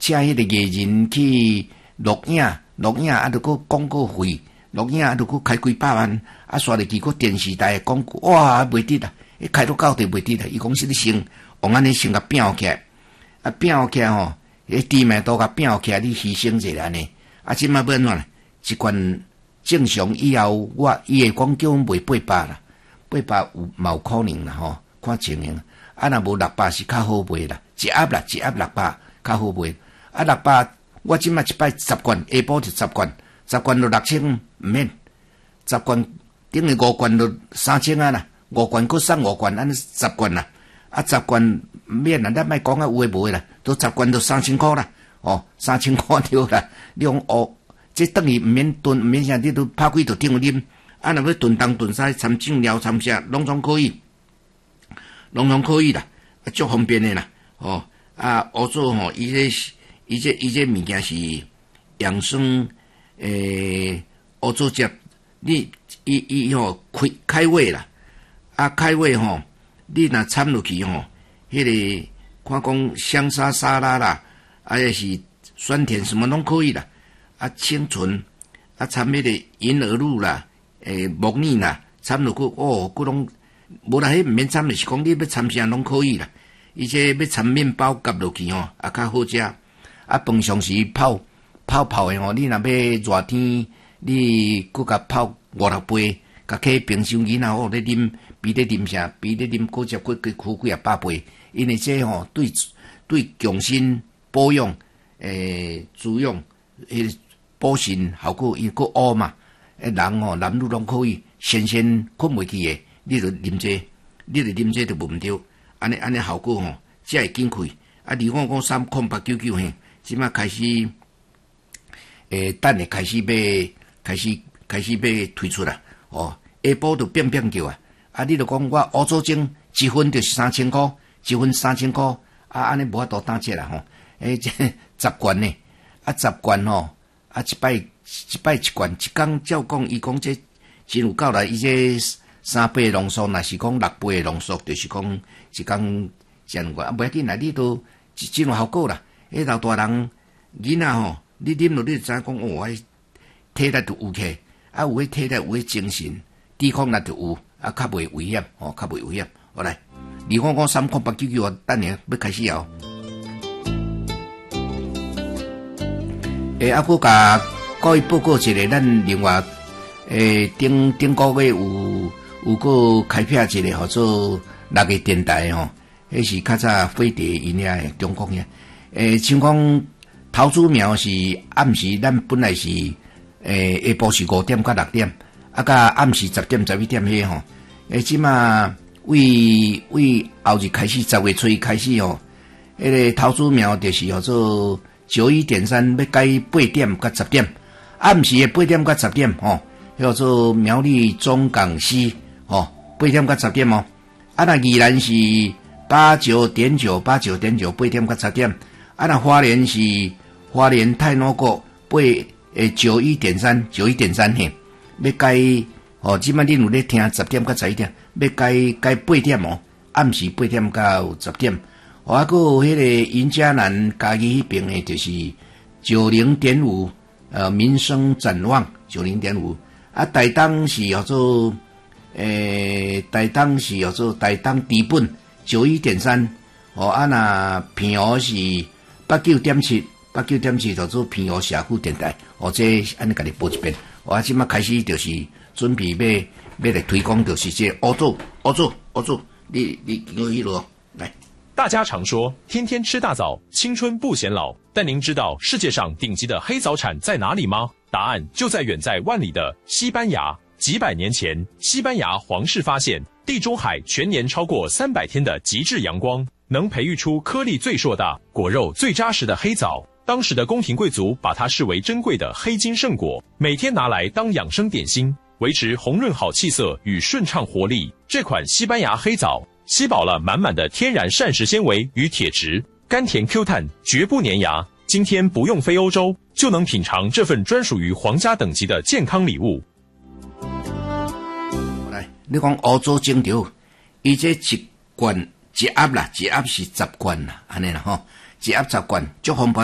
请迄个艺人去录影啊，著个广告费，录影啊，著个开几百万，啊，刷入去个电视台广告，哇，袂得啦，伊开到到底袂得啦，伊讲是咧先往安尼先甲拼起来，啊，拼起来吼，迄知名度甲拼起来，你牺牲一下安尼，啊，即摆要安怎呢？一罐正常以后，伊会讲叫阮卖800啦，800有可能啦吼，看情形。啊，若无600是较好卖啦，一盒600较好卖。啊，600我即摆一摆10罐，下晡就10罐，10罐就6000毋免，10罐等于5罐就3000啊啦，5罐佫送5罐，安尼10罐啦。啊，10罐毋免啦，咱莫讲啊有诶无诶啦，都10罐都3000箍啦，哦，3000箍对啦。你讲哦，这等于毋免炖，毋免啥，你都拍几度汤啉。啊，若要炖东炖西，掺酱料掺啥，拢总可以。拢可以啦，足方便的啦，哦，啊，乌棗吼，伊这物件是养生，乌棗汁，伊吼开胃啦，啊，开胃吼，你若掺落去吼，迄个看讲香沙拉啦，啊，也是酸甜什么拢可以啦，啊，清纯，啊，掺迄个银耳露啦，木耳啦，掺落去，哦，佫拢。无啦，迄毋免掺，就是讲你要掺啥拢可以啦。伊这要掺面包夹落去吼，也较好食。啊，饭上时泡诶吼，你若要热天，你佫甲泡5-6杯，甲去冰箱囡仔咧啉，比咧啉啥？比咧啉果汁，几啊百杯。因为这吼对强身保养，滋养，补肾效果伊佫乌嘛。人吼男女拢可以，先困袂去诶。你著啉这著无毋对，安尼效果吼，才会紧开。啊，如果讲30899嘿，即摆开始，等下开始要推出啦。哦，下晡著变叫啊。啊，你著讲我乌棗精一份就是3000箍，一份3000箍。啊，安尼无法度打折啦吼。这10罐呢，啊10罐吼，啊一摆一罐，一工照讲，伊讲这真有够啦，伊这。3杯浓缩，若是讲6杯浓缩，就是讲一工这样啊，袂要紧啦，你都真有效果啦。迄老大人囡仔吼，你啉落你就知影讲哦，体力就有起，啊有迄体力，有迄精神，抵抗力就有，啊较袂危险，哦较袂危险。好来，如果讲30899啊，等下要开始哦。啊，佫甲各位报告一个，咱另外顶个月有个开辟一个叫做6个电台吼，迄是较早飞碟因遐诶中国遐，像讲桃竹苗是暗时，咱本来是下晡是5点到6点，啊，甲暗时10点11点迄吼，即马为后日开始10月初开始吼，迄个桃竹苗就是叫做91.3要改8点到10点，暗时诶8点到10点吼，叫做苗栗中港西。8点到10点哦，啊那宜兰是89.9 8点到10点，啊那花莲是花莲太鲁阁91.3嘿，要改即摆恁有咧听10点到11点，要改8点哦，暗时8点到10点，啊还有迄个云嘉南嘉义迄边诶，就是90.5民生展望90.5，啊台东是叫做。台东是叫做台东低本91.3，啊那平湖是89.7叫做平湖社区电台，这安尼甲你报一遍。我即马开始就是准备要来推广，就是这乌棗，你经过迄路来。 大家常说天天吃大枣，青春不显老，但您知道世界上顶级的黑枣产在哪里吗？答案就在远在万里的西班牙。几百年前，西班牙皇室发现地中海全年超过300天的极致阳光，能培育出颗粒最硕大、果肉最扎实的黑枣。当时的宫廷贵族把它视为珍贵的黑金圣果，每天拿来当养生点心，维持红润好气色与顺畅活力。这款西班牙黑枣吸饱了满满的天然膳食纤维与铁质，甘甜 Q 弹，绝不粘牙。今天不用飞欧洲，就能品尝这份专属于皇家等级的健康礼物。 你讲乌棗精油，伊这一罐一盒啦，一盒是10罐啦，安尼啦吼，一盒10罐，足方便。